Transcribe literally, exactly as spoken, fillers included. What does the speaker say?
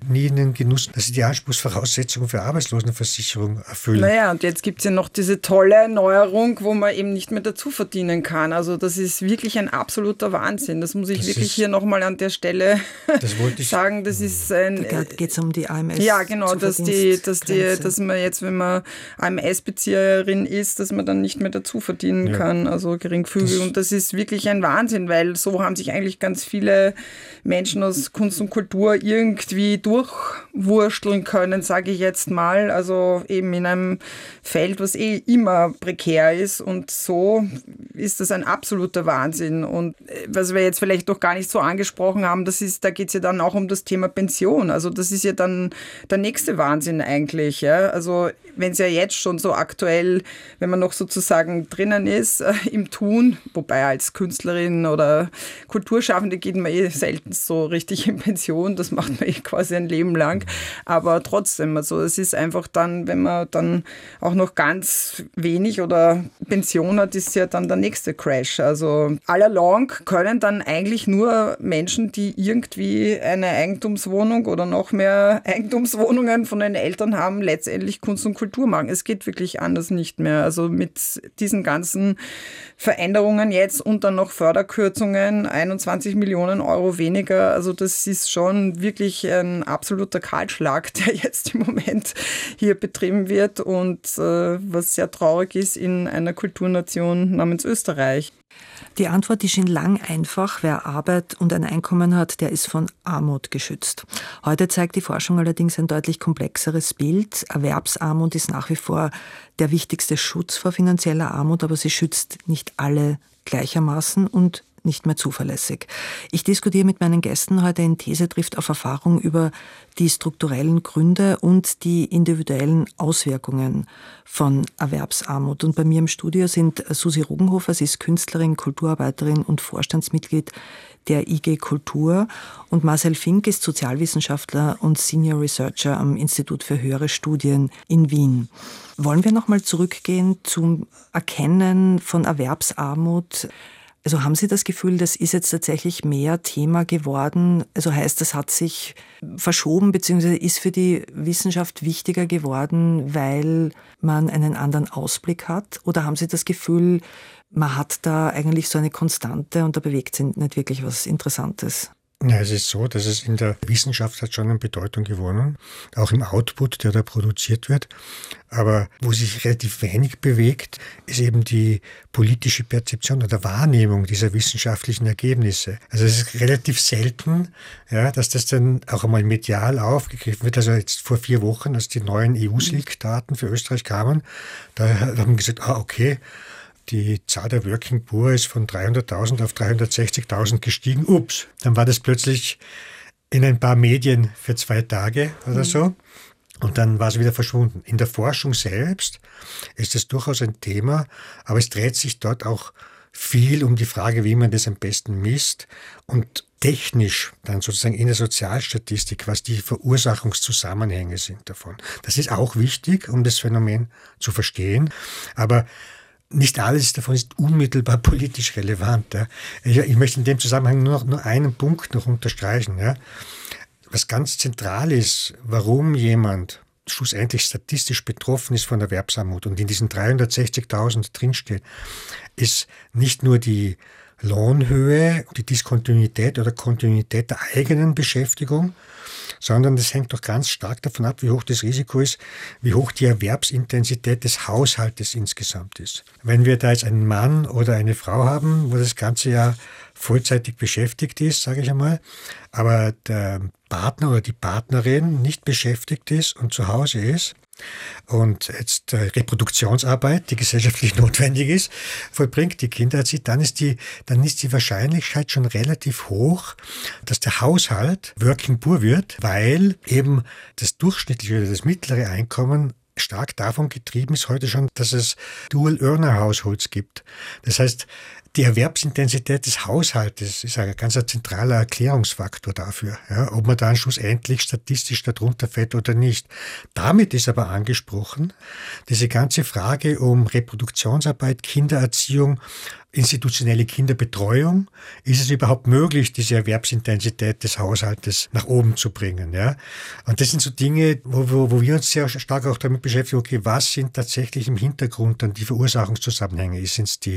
nie in den Genuss, dass sie die Anspruchsvoraussetzungen für Arbeitslosenversicherung erfüllen. Naja, und jetzt gibt es ja noch diese tolle Neuerung, wo man eben nicht mehr dazu verdienen kann. Also das ist wirklich ein absoluter Wahnsinn. Das muss ich das wirklich ist, hier nochmal an der Stelle das ich, sagen. Das ist ein... Da geht es um die A M S. Ja, genau, dass, die, dass, die, dass man jetzt, wenn man A M S-Bezieherin ist, dass man dann nicht mehr dazu verdienen ja. kann, also geringfügig. Das und das ist wirklich ein Wahnsinn, weil so haben sich eigentlich ganz viele Menschen aus Kunst und Kultur irgendwie durchwursteln können, sage ich jetzt mal. Also eben in einem Feld, was eh immer prekär ist. Und so ist das ein absoluter Wahnsinn. Und was wir jetzt vielleicht noch gar nicht so angesprochen haben, das ist, da geht es ja dann auch um das Thema Pension. Also das ist ja dann der nächste Wahnsinn eigentlich. Ja? Also wenn es ja jetzt schon so aktuell, wenn man noch sozusagen drinnen ist äh, im Tun, wobei als Künstlerin oder Kulturschaffende geht man eh selten so richtig in Pension, das macht man eh quasi ein Leben lang, aber trotzdem, also es ist einfach dann, wenn man dann auch noch ganz wenig oder Pension hat, ist ja dann der nächste Crash. Also all along können dann eigentlich nur Menschen, die irgendwie eine Eigentumswohnung oder noch mehr Eigentumswohnungen von den Eltern haben, letztendlich Kunst und Kultur machen. Es geht wirklich anders nicht mehr. Also mit diesen ganzen Veränderungen jetzt und dann noch Förderkürzungen, einundzwanzig Millionen Euro weniger. Also das ist schon wirklich ein absoluter Kahlschlag, der jetzt im Moment hier betrieben wird und äh, was sehr traurig ist in einer Kulturnation namens Österreich. Die Antwort ist schon lang einfach. Wer Arbeit und ein Einkommen hat, der ist von Armut geschützt. Heute zeigt die Forschung allerdings ein deutlich komplexeres Bild. Erwerbsarmut ist nach wie vor der wichtigste Schutz vor finanzieller Armut, aber sie schützt nicht alle gleichermaßen und nicht mehr zuverlässig. Ich diskutiere mit meinen Gästen heute in These trifft auf Erfahrung über die strukturellen Gründe und die individuellen Auswirkungen von Erwerbsarmut. Und bei mir im Studio sind Susi Rogenhofer, sie ist Künstlerin, Kulturarbeiterin und Vorstandsmitglied der I G Kultur, und Marcel Fink ist Sozialwissenschaftler und Senior Researcher am Institut für höhere Studien in Wien. Wollen wir nochmal zurückgehen zum Erkennen von Erwerbsarmut? Also haben Sie das Gefühl, das ist jetzt tatsächlich mehr Thema geworden? Also heißt, das hat sich verschoben bzw. ist für die Wissenschaft wichtiger geworden, weil man einen anderen Ausblick hat? Oder haben Sie das Gefühl, man hat da eigentlich so eine Konstante und da bewegt sich nicht wirklich was Interessantes? Ja, es ist so, dass es in der Wissenschaft hat schon an Bedeutung gewonnen, auch im Output, der da produziert wird. Aber wo sich relativ wenig bewegt, ist eben die politische Perzeption oder Wahrnehmung dieser wissenschaftlichen Ergebnisse. Also es ist relativ selten, ja, dass das dann auch einmal medial aufgegriffen wird. Also jetzt vor vier Wochen, als die neuen E U-S L I C-Daten für Österreich kamen, da haben wir gesagt, ah, okay, die Zahl der Working Poor ist von dreihunderttausend auf dreihundertsechzigtausend gestiegen. Ups, dann war das plötzlich in ein paar Medien für zwei Tage oder so. Und dann war es wieder verschwunden. In der Forschung selbst ist es durchaus ein Thema, aber es dreht sich dort auch viel um die Frage, wie man das am besten misst und technisch dann sozusagen in der Sozialstatistik, was die Verursachungszusammenhänge sind davon. Das ist auch wichtig, um das Phänomen zu verstehen, aber nicht alles davon ist unmittelbar politisch relevant. Ja. Ich, ich möchte in dem Zusammenhang nur noch nur einen Punkt noch unterstreichen. Ja. Was ganz zentral ist, warum jemand schlussendlich statistisch betroffen ist von Erwerbsarmut und in diesen dreihundertsechzigtausend drinsteht, ist nicht nur die Lohnhöhe, die Diskontinuität oder Kontinuität der eigenen Beschäftigung, sondern das hängt doch ganz stark davon ab, wie hoch das Risiko ist, wie hoch die Erwerbsintensität des Haushaltes insgesamt ist. Wenn wir da jetzt einen Mann oder eine Frau haben, wo das ganze Jahr vollzeitig beschäftigt ist, sage ich einmal, aber der Partner oder die Partnerin nicht beschäftigt ist und zu Hause ist, und jetzt äh, Reproduktionsarbeit, die gesellschaftlich notwendig ist, vollbringt, die Kinder erzieht, dann ist die, dann ist die Wahrscheinlichkeit schon relativ hoch, dass der Haushalt working poor wird, weil eben das durchschnittliche oder das mittlere Einkommen stark davon getrieben ist heute schon, dass es Dual-Earner-Households gibt. Das heißt, Die Erwerbsintensität des Haushaltes ist ein ganz zentraler Erklärungsfaktor dafür, ja, ob man dann schlussendlich statistisch darunter fällt oder nicht. Damit ist aber angesprochen, diese ganze Frage um Reproduktionsarbeit, Kindererziehung, institutionelle Kinderbetreuung. Ist es überhaupt möglich, diese Erwerbsintensität des Haushaltes nach oben zu bringen? Ja? Und das sind so Dinge, wo, wo, wo wir uns sehr stark auch damit beschäftigen, okay, was sind tatsächlich im Hintergrund dann die Verursachungszusammenhänge? Sind es die